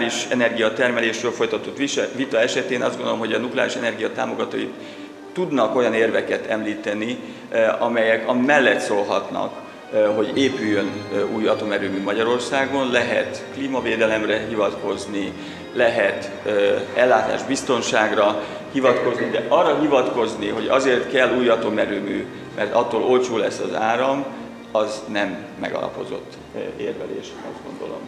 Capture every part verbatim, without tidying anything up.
nukleáris energia termelésről folytatott vita esetén azt gondolom, hogy a nukleáris energia támogatói tudnak olyan érveket említeni, amelyek amellett szólhatnak, hogy épüljön új atomerőmű Magyarországon, lehet klímavédelemre hivatkozni, lehet ellátás biztonságra hivatkozni, de arra hivatkozni, hogy azért kell új atomerőmű, mert attól olcsó lesz az áram, az nem megalapozott érvelés, azt gondolom.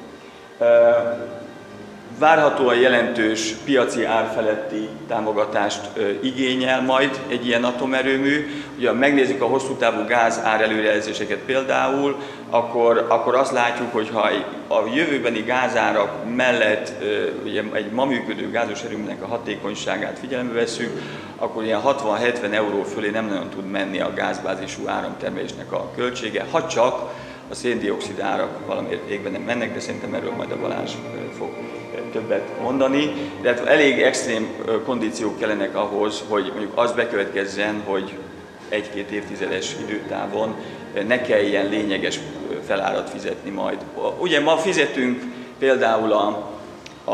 Várhatóan jelentős piaci ár feletti támogatást igényel majd egy ilyen atomerőmű. Ugye, ha megnézzük a hosszú távú gáz ár előrejelzéseket például, akkor, akkor azt látjuk, hogy ha a jövőbeni gázárak mellett ugye, egy ma működő gázos erőműnek a hatékonyságát figyelembe vesszük, akkor ilyen hatvan-hetven euró fölé nem nagyon tud menni a gázbázisú áramtermelésnek a költsége, ha csak a szén-dioxid árak valamiért égben nem mennek, de szerintem erről majd a Balázs fog többet mondani. De hát elég extrém kondíciók kellenek ahhoz, hogy mondjuk az bekövetkezzen, hogy egy-két évtizedes időtávon ne kelljen lényeges felárat fizetni majd. Ugye ma fizetünk például a, a,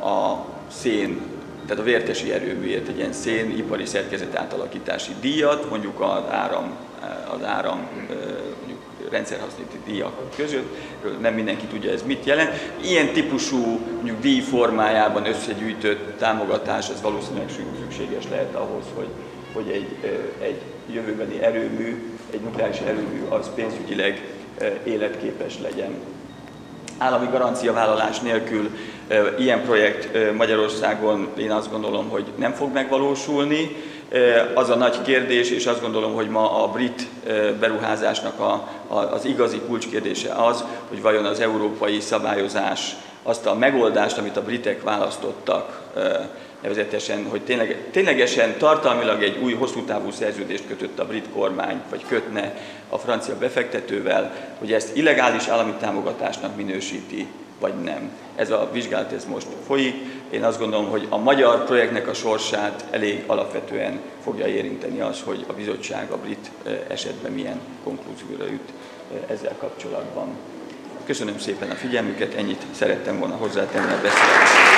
a szén, tehát a vértesi erőműért egy ilyen szénipari szerkezet átalakítási díjat, mondjuk az áram, az áram mondjuk rendszerhasználati díjak között, nem mindenki tudja, ez mit jelent. Ilyen típusú mondjuk díj formájában összegyűjtött támogatás, ez valószínűleg szükséges lehet ahhoz, hogy, hogy egy, egy jövőbeni erőmű, egy nukleáris erőmű az pénzügyileg életképes legyen. Állami garanciavállalás nélkül ilyen projekt Magyarországon én azt gondolom, hogy nem fog megvalósulni. Az a nagy kérdés, és azt gondolom, hogy ma a brit beruházásnak a, a, az igazi kulcskérdése az, hogy vajon az európai szabályozás azt a megoldást, amit a britek választottak, nevezetesen, hogy tényleg, ténylegesen tartalmilag egy új hosszú távú szerződést kötött a brit kormány, vagy kötne a francia befektetővel, hogy ezt illegális állami támogatásnak minősíti, vagy nem. Ez a vizsgálat ez most folyik. Én azt gondolom, hogy a magyar projektnek a sorsát elég alapvetően fogja érinteni az, hogy a bizottság a brit esetben milyen konklúzióra jut ezzel kapcsolatban. Köszönöm szépen a figyelmüket, ennyit szerettem volna hozzátenni a beszélgetésre.